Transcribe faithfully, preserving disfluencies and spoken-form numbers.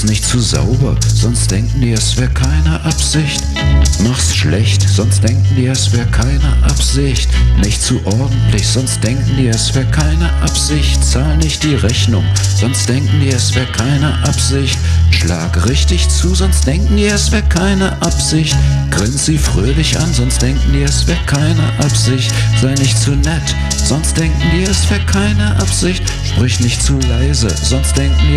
Mach's nicht zu sauber, sonst denken die, es wär keine Absicht. Mach's schlecht, sonst denken die, es wär keine Absicht. Nicht zu ordentlich, sonst denken die, es wär keine Absicht. Zahl nicht die Rechnung, sonst denken die, es wär keine Absicht. Schlag richtig zu, sonst denken die, es wär keine Absicht. Grins sie fröhlich an, sonst denken die, es wär keine Absicht. Sei nicht zu nett, sonst denken die, es wär keine Absicht. Sprich nicht zu leise, sonst denken die,